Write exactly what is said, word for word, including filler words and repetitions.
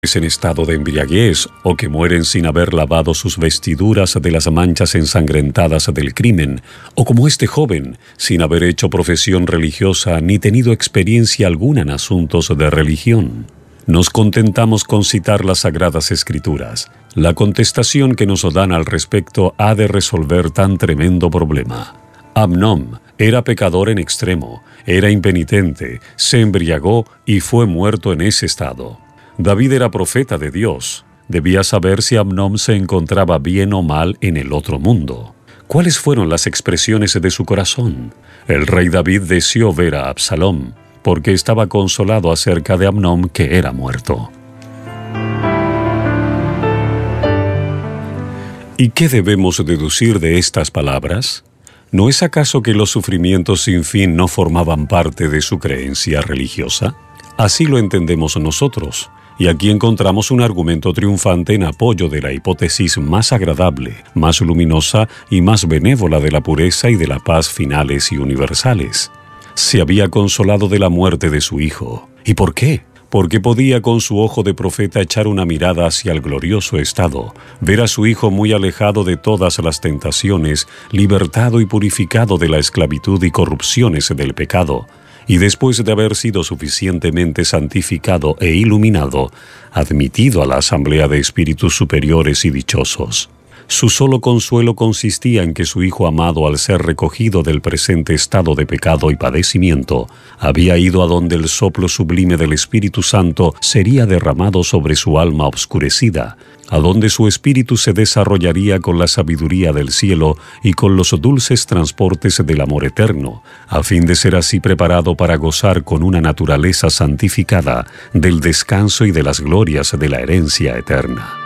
en estado de embriaguez o que mueren sin haber lavado sus vestiduras de las manchas ensangrentadas del crimen, o como este joven, sin haber hecho profesión religiosa ni tenido experiencia alguna en asuntos de religión. Nos contentamos con citar las Sagradas Escrituras. La contestación que nos dan al respecto ha de resolver tan tremendo problema. Amnón era pecador en extremo, era impenitente, se embriagó y fue muerto en ese estado. David era profeta de Dios. Debía saber si Amnón se encontraba bien o mal en el otro mundo. ¿Cuáles fueron las expresiones de su corazón? El rey David deseó ver a Absalom, porque estaba consolado acerca de Amnón que era muerto. ¿Y qué debemos deducir de estas palabras? ¿No es acaso que los sufrimientos sin fin no formaban parte de su creencia religiosa? Así lo entendemos nosotros. Y aquí encontramos un argumento triunfante en apoyo de la hipótesis más agradable, más luminosa y más benévola de la pureza y de la paz finales y universales. Se había consolado de la muerte de su hijo. ¿Y por qué? Porque podía con su ojo de profeta echar una mirada hacia el glorioso estado, ver a su hijo muy alejado de todas las tentaciones, libertado y purificado de la esclavitud y corrupciones del pecado, y después de haber sido suficientemente santificado e iluminado, admitido a la asamblea de espíritus superiores y dichosos. Su solo consuelo consistía en que su hijo amado, al ser recogido del presente estado de pecado y padecimiento, había ido a donde el soplo sublime del Espíritu Santo sería derramado sobre su alma obscurecida, a donde su espíritu se desarrollaría con la sabiduría del cielo y con los dulces transportes del amor eterno, a fin de ser así preparado para gozar con una naturaleza santificada del descanso y de las glorias de la herencia eterna.